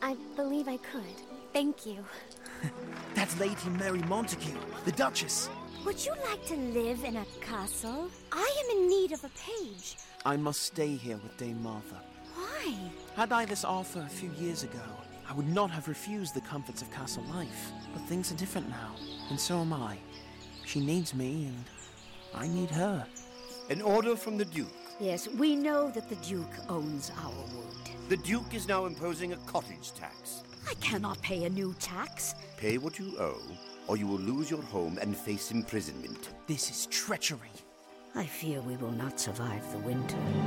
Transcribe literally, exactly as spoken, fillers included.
I believe I could. Thank you. That's Lady Mary Montague, the Duchess. Would you like to live in a castle? I am in need of a page. I must stay here with Dame Martha. Why? Had I this offer a few years ago, I would not have refused the comforts of castle life. But things are different now, and so am I. She needs me, and I need her. An order from the Duke. Yes, we know that the Duke owns our wood. The Duke is now imposing a cottage tax. I cannot pay a new tax. Pay what you owe, or you will lose your home and face imprisonment. This is treachery. I fear we will not survive the winter.